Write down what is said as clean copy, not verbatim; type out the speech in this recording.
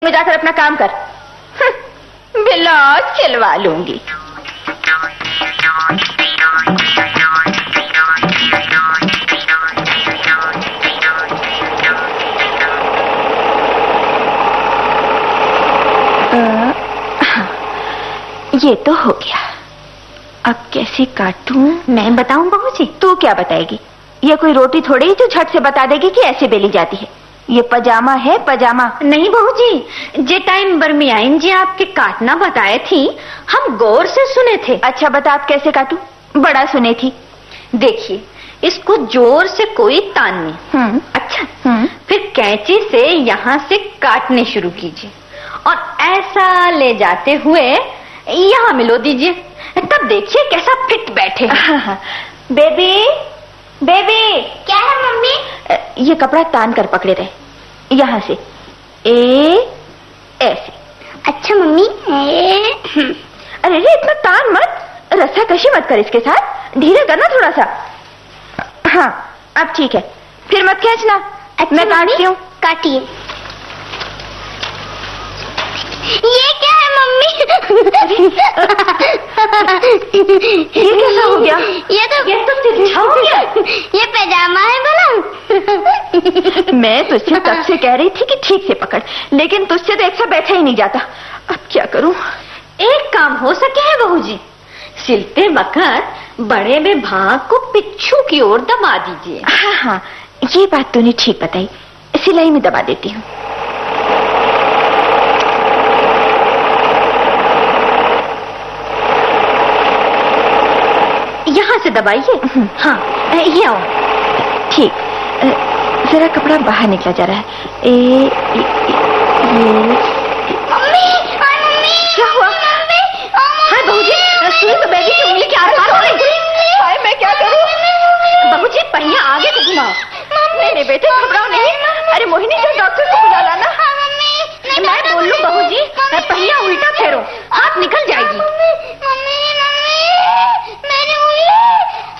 मैं जाकर अपना काम कर। ब्लाउज सिलवा लूंगी। ये तो हो गया। अब कैसे काटूं? मैं बताऊं बहू जी? तू क्या बताएगी? ये कोई रोटी थोड़ी जो झट से बता देगी कि ऐसे बेली जाती है। ये पजामा है, पजामा। नहीं बहू जी, जे टाइम बरमियाइन जी आपके काटना बताए थी, हम गौर से सुने थे। अच्छा बता, आप कैसे काटूं? बड़ा सुने थी। देखिए, इसको जोर से कोई तान नहीं। अच्छा, फिर कैंची से यहाँ से काटने शुरू कीजिए और ऐसा ले जाते हुए यहाँ मिलो दीजिए, तब देखिए कैसा फिट बैठे। Baby, baby. क्या है मम्मी? ये कपड़ा तान कर पकड़े रहे, यहाँ से ऐसे। अच्छा मम्मी। अरे रे, इतना तान मत, रस्सा कशी मत कर इसके साथ, धीरे करना थोड़ा सा। हाँ अब ठीक है, फिर मत खींचना। अच्छा, मैं काटती हूँ। काटिए। ये क्या है मम्मी? ये कैसा हो गया? ये तो तिरछा हो गया। ये पैजामा है भला। मैं तुझसे तब से कह रही थी कि ठीक से पकड़, लेकिन तुझसे तो एक सा बैठा ही नहीं जाता। अब क्या करूं? एक काम हो सके है बहू जी, सिलते वक्त बड़े में भाग को पिच्छू की ओर दबा दीजिए। हाँ हाँ, ये बात तूने ठीक बताई, सिलाई में दबा देती हूँ। यहाँ से दबाइए। हाँ, ये आओ। ठीक, जरा कपड़ा बाहर निकला जा रहा है। ये मम्मी, क्या हुआ? हाय बहू जी, सुई तो बेबी की उंगली के आसपास हो गई। हाय मैं क्या करूं? बहू जी, पहिया आगे से घुमाओ। नहीं बेटे, घबराओ नहीं। अरे मोहिनी, चल डॉक्टर को बुला।